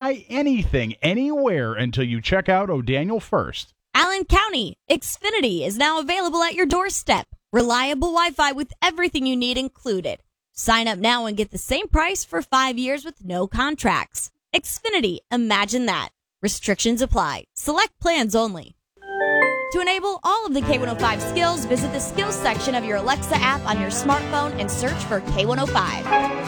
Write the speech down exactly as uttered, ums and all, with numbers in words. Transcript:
buy anything anywhere until you check out O'Daniel first. Allen County, Xfinity is now available at your doorstep. Reliable Wi-Fi with everything you need included. Sign up now and get the same price for five years with no contracts. Xfinity, imagine that. Restrictions apply. Select plans only. To enable all of the K one oh five skills, visit the skills section of your Alexa app on your smartphone and search for K one oh five.